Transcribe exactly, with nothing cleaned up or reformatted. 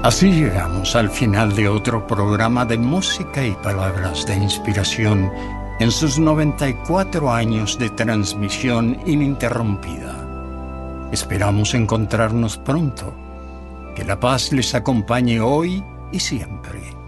Así llegamos al final de otro programa de música y palabras de inspiración en sus noventa y cuatro años de transmisión ininterrumpida. Esperamos encontrarnos pronto. Que la paz les acompañe hoy y siempre.